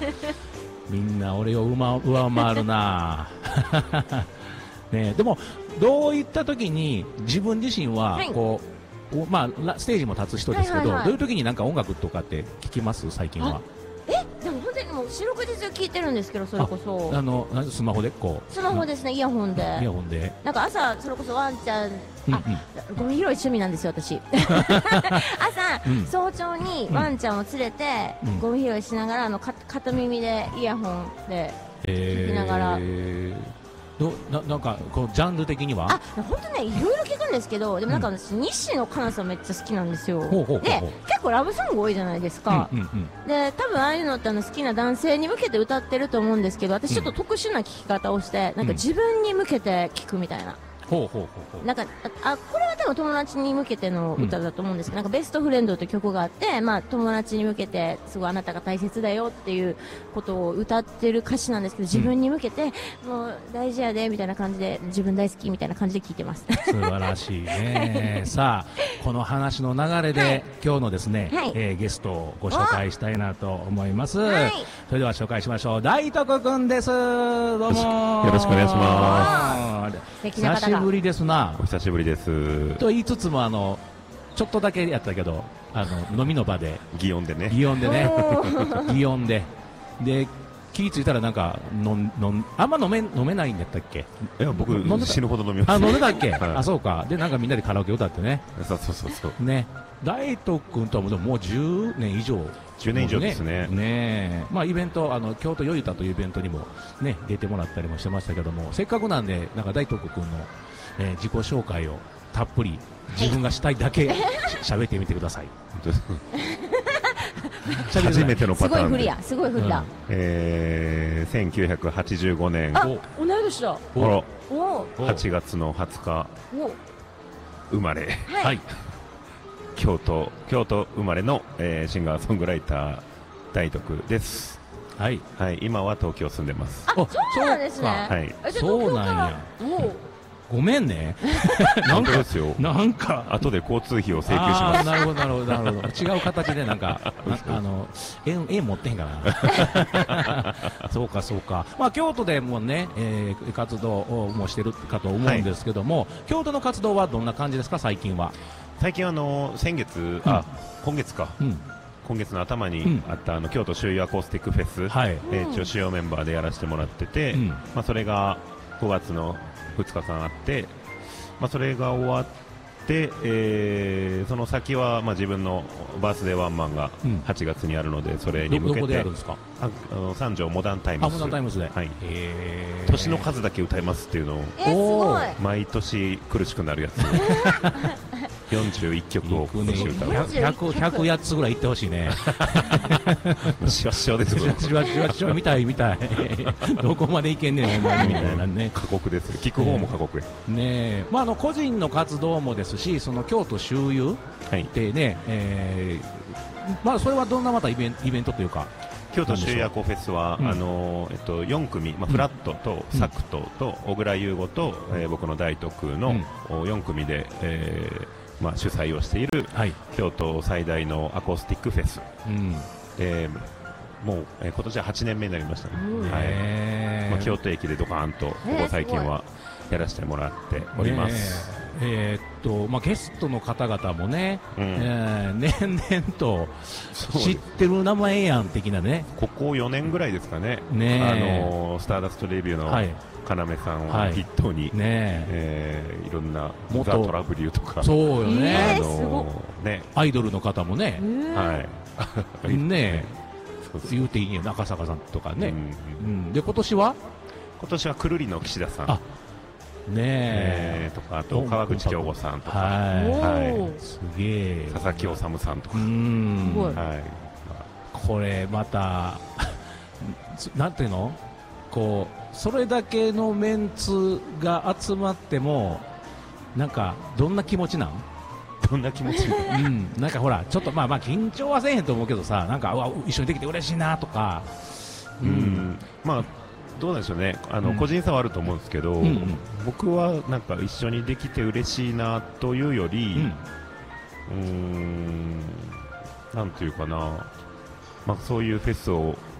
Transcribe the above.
みんな俺を上回るなね。でもどういった時に自分自身はこう、まあステージも立つ人ですけど、どういう時になんか音楽とかって聞きます最近は？ でも本当にもう四六時中聞いてるんですけど、それこそスマホでこう、 スマホですね、イヤホンでなんか朝それこそワンちゃん、ゴミ拾い趣味なんですよ私朝、早朝にワンちゃんを連れて、ゴミ拾いしながら片耳でイヤホンで聞きながら、 なんかこうジャンル的には本当ね、いろいろ聞くんですけど、でもなんか私、西野カナさんめっちゃ好きなんですよ。で結構ラブソング多いじゃないですか。で多分ああいうのって好きな男性に向けて歌ってると思うんですけど、私ちょっと特殊な聞き方をして、なんか自分に向けて聞くみたいな。なんかこれは多分友達に向けての歌だと思うんですけど、なんかベストフレンドという曲があって、まあ友達に向けてすごいあなたが大切だよっていうことを歌ってる歌詞なんですけど、自分に向けてもう大事やでみたいな感じで、自分大好きみたいな感じで聞いてます。 素晴らしいね。さあこの話の流れで、今日のですね、ゲストをご紹介したいなと思います。それでは紹介しましょう。大徳くんです。どうもよろしくお願いします。 素敵な方が。 久しぶりですな。 お久しぶりです。 と言いつつもちょっとだけやったけど飲みの場で擬音でね擬音で気ぃついたらなんかあんま飲めないんだったっけ？ いや僕死ぬほど飲みます。 飲んでたっけ？そうか。でなんかみんなでカラオケ歌ってね。 そうね。大徳君とはもう10年以上。 10年以上ですね。 ね、まあイベント京都よいたというイベントにもね出てもらったりもしてましたけども、せっかくなんでなんか大徳君の、自己紹介をたっぷり自分がしたいだけ喋ってみてください。 初めてのパターンで。 すごい不利だ。 1985年。 同い年だ。 8月の20日生まれ。京都生まれの、シンガーソングライター大徳です。今は東京住んでます。 そうなんですね。 そうなんや。ごめんね。 なんかですよ。 なんか後で交通費を請求します。 なるほど。違う形でなんか円持ってへんかな。そうか。まあ京都でもね、活動をもしてるかと思うんですけども、京都の活動はどんな感じですか最近は？ 最近今月か。今月の頭にあった京都周遊アコースティックフェス、一応主要メンバーでやらせてもらってて、それが5月の2日間あって、それが終わって、その先は自分のバースデーワンマンが8月にあるので、それに向けて三条モダンタイムスで年の数だけ歌いますっていうのを毎年苦しくなるやつ41曲を今年歌う。 100つぐらいいってほしいね。 しわしわですよ。 しわ見たい。どこまでいけんねんお前みたいなね。 過酷ですよ。聞く方も過酷や。 ね、個人の活動もですし、その京都周遊ってね、それはどんなまたイベントというか。 京都周遊アコフェスは4組、フラットとサクトと小倉優吾と僕の大徳の4組で主催をしている京都最大のアコースティックフェス、もう今年は8年目になりましたね。京都駅でドカーンとここ最近はやらせてもらっております。 ゲストの方々もね、年々と知ってる名前やん的なね。 ここ4年ぐらいですかね。スターダストレビューの要さんを筆頭に、いろんなザ・トラブリューとか、 そうよね、アイドルの方もね、言うていいんや、中坂さんとかね。で今年はくるりの岸田さんとか、あと川口京吾さんとか、 すげえ、 佐々木修さんとか、 これまたなんていうの、こうそれだけのメンツが集まってもなんかどんな気持ちなん？なんかほらちょっと緊張はせえへんと思うけどさ、なんか一緒にできて嬉しいなとか、 どうなんでしょうね、個人差はあると思うんですけど、僕はなんか一緒にできて嬉しいなというより、なんていうかな、そういうフェスを